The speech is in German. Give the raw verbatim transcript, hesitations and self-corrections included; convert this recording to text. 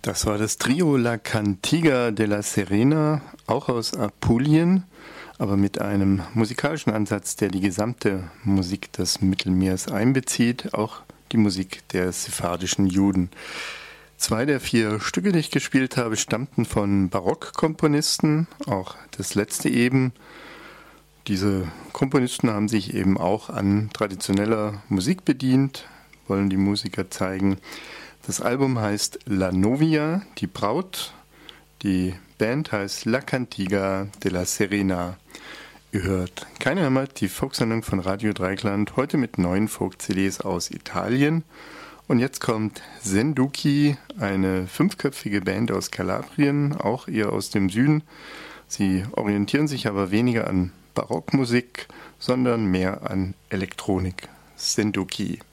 Das war das Trio La Cantiga della Serena, auch aus Apulien, aber mit einem musikalischen Ansatz, der die gesamte Musik des Mittelmeers einbezieht, auch die Musik der sephardischen Juden. Zwei der vier Stücke, die ich gespielt habe, stammten von Barockkomponisten, auch das letzte eben. Diese Komponisten haben sich eben auch an traditioneller Musik bedient, wollen die Musiker zeigen. Das Album heißt La Novia, die Braut. Die Band heißt La Cantiga della Serena. Ihr hört keine Heimat, die Folksendung von Radio Dreieckland, heute mit neuen Folk-C Ds aus Italien. Und jetzt kommt Senduki, eine fünfköpfige Band aus Kalabrien, auch eher aus dem Süden. Sie orientieren sich aber weniger an Barockmusik, sondern mehr an Elektronik. Senduki.